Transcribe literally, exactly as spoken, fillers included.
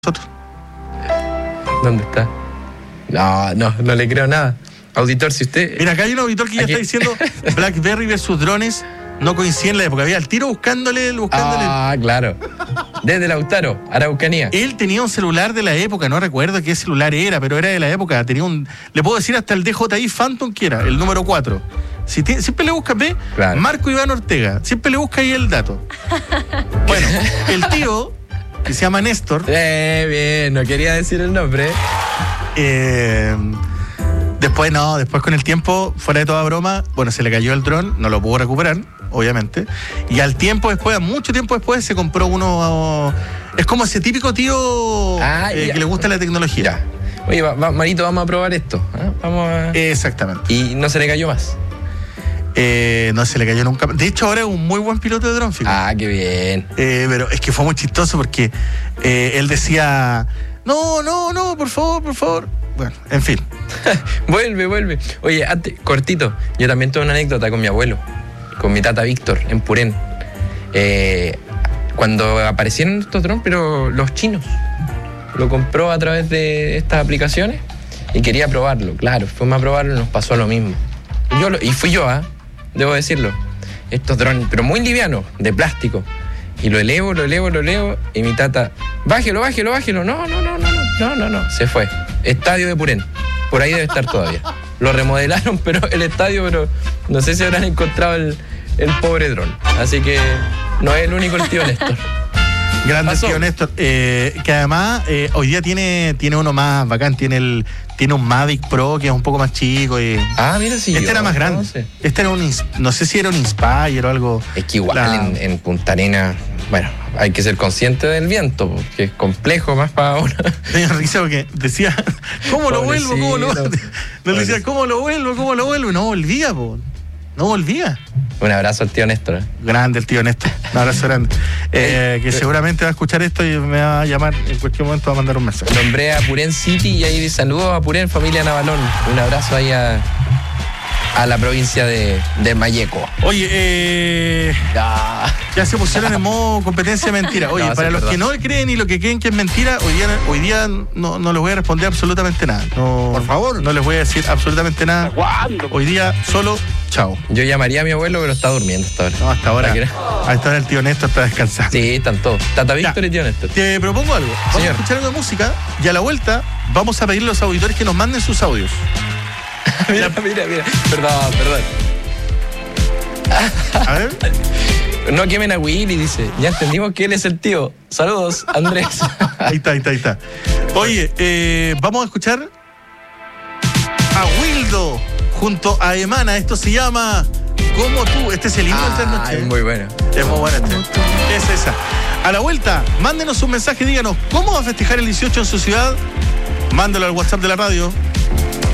nosotros. ¿Dónde está? No, no, no le creo nada. Auditor, si usted... Mira, acá hay un auditor que ya Aquí. está diciendo BlackBerry versus drones no coinciden en la época. Había el tiro buscándole, buscándole. Ah, claro. Desde Lautaro, Araucanía. Él tenía un celular de la época, no recuerdo qué celular era, pero era de la época. Tenía un, le puedo decir hasta el D J I Phantom que era, el número cuatro. Si te, siempre le buscas, ve, Claro. Marco Iván Ortega. Siempre le busca ahí el dato. Bueno, el tío, que se llama Néstor, Eh, bien, no quería decir el nombre. eh, después no, después con el tiempo, fuera de toda broma, bueno, se le cayó el dron, no lo pudo recuperar, obviamente. Y al tiempo después, mucho tiempo después, se compró uno. Es como ese típico tío Ah, eh, ya. que le gusta la tecnología. Ya. Oye, va, va, Marito, vamos a probar esto. ¿Ah? Vamos a... Exactamente. Y no se le cayó más. Eh, no se le cayó nunca. De hecho, ahora es un muy buen piloto de dron, fíjate. Ah, qué bien. Eh, pero es que fue muy chistoso porque eh, él decía: no, no, no, por favor, por favor. Bueno, en fin. Vuelve, vuelve. Oye, antes, cortito, yo también tuve una anécdota con mi abuelo, con mi tata Víctor, en Purén. Eh, cuando aparecieron estos drones, pero los chinos, lo compró a través de estas aplicaciones y quería probarlo. Claro, fuimos a probarlo y nos pasó lo mismo. Yo lo, y fui yo, ¿ah? Debo decirlo. Estos drones, pero muy livianos, de plástico. Y lo elevo, lo elevo, lo elevo. Y mi tata, bájelo, bájelo, bájelo. No, no, no, no, no, no, no, no. Se fue. Estadio de Purén. Por ahí debe estar todavía. Lo remodelaron, pero el estadio, pero no sé si habrán encontrado el, el pobre dron. Así que no es el único el tío Néstor. Grande Pasó. tío Néstor. Eh, que además eh, hoy día tiene, tiene uno más bacán. Tiene el tiene un Mavic Pro que es un poco más chico. Y Ah, mira, sí. este yo, era más grande. No sé. Este era un, ins- no sé si era un Inspire o algo. Es que igual La- en, en Punta Arenas, bueno, hay que ser consciente del viento, porque es complejo más para una. Tenía risa porque decía, ¿cómo lo vuelvo? ¿Cómo lo Pobrecito. Nos decía, ¿cómo lo vuelvo? ¿Cómo lo vuelvo? Y no volvía, po. No volvía. Un abrazo al tío Néstor. ¿eh? Grande el tío Néstor. Un abrazo grande. Eh, que seguramente va a escuchar esto y me va a llamar en cualquier momento, va a mandar un mensaje. Nombré a Purén City y ahí saludos a Purén, familia Navalón. Un abrazo ahí a, a la provincia de, de Mayeco. Oye, eh, Ah, ya se pusieron en modo competencia mentira. Oye, No, sí, para los perdón. que no creen y lo que creen que es mentira, hoy día, hoy día no, no les voy a responder absolutamente nada. No, Por favor. No les voy a decir absolutamente nada. ¿Cuándo? Hoy día solo chao. yo llamaría a mi abuelo, pero está durmiendo hasta ahora. No, hasta ahora. ¿Para qué? A esta hora el tío Néstor está descansando. Sí, están todos. Tata Víctor Ya. y tío Néstor. Te propongo algo. Vamos Señor. a escuchar algo de música y a la vuelta vamos a pedirle a los auditores que nos manden sus audios. Mira, mira, mira. Perdón, perdón. A ver. No quemen a Willy, dice. Ya entendimos que él es el tío. Saludos, Andrés. Ahí está, ahí está, ahí está. Oye, eh, vamos a escuchar a Wildo junto a Emana. Esto se llama Como tú. Este es el himno del Ah, trasnoche. es muy bueno. Es muy buena este. Es esa. A la vuelta, mándenos un mensaje, díganos cómo va a festejar el dieciocho en su ciudad. Mándalo al WhatsApp de la radio.